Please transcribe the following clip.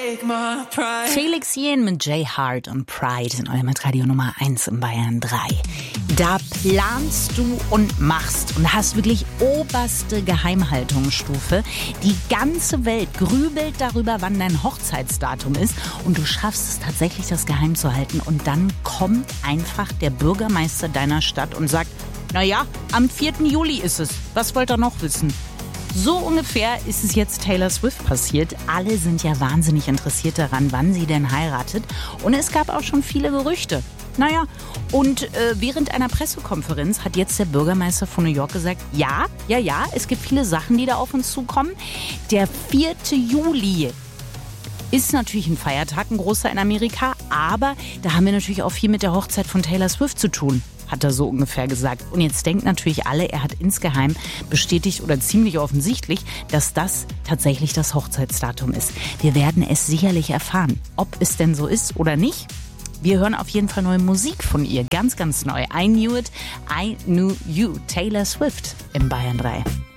Felix Jähn mit Jay Hart und Pride in eurem Radio Nummer 1 in Bayern 3. Da planst du und machst und hast wirklich oberste Geheimhaltungsstufe. Die ganze Welt grübelt darüber, wann dein Hochzeitsdatum ist und du schaffst es tatsächlich, das geheim zu halten. Und dann kommt einfach der Bürgermeister deiner Stadt und sagt, naja, am 4. Juli ist es. Was wollt ihr noch wissen? So ungefähr ist es jetzt Taylor Swift passiert. Alle sind ja wahnsinnig interessiert daran, wann sie denn heiratet. Und es gab auch schon viele Gerüchte. Naja, und während einer Pressekonferenz hat jetzt der Bürgermeister von New York gesagt, ja, es gibt viele Sachen, die da auf uns zukommen. Der 4. Juli ist natürlich ein Feiertag, ein großer in Amerika, aber da haben wir natürlich auch viel mit der Hochzeit von Taylor Swift zu tun, hat er so ungefähr gesagt. Und jetzt denken natürlich alle, er hat insgeheim bestätigt oder ziemlich offensichtlich, dass das tatsächlich das Hochzeitsdatum ist. Wir werden es sicherlich erfahren, ob es denn so ist oder nicht. Wir hören auf jeden Fall neue Musik von ihr, ganz, ganz neu. I Knew It, I Knew You, Taylor Swift im Bayern 3.